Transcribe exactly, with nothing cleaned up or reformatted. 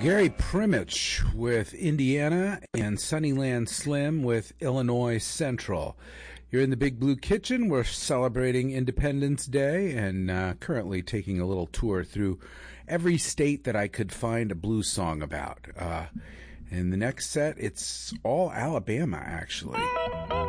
Gary Primich with Indiana and Sunnyland Slim with Illinois Central. You're in the Big Blue Kitchen. We're celebrating Independence Day and uh, currently taking a little tour through every state that I could find a blues song about. Uh, in the next set, it's all Alabama, actually.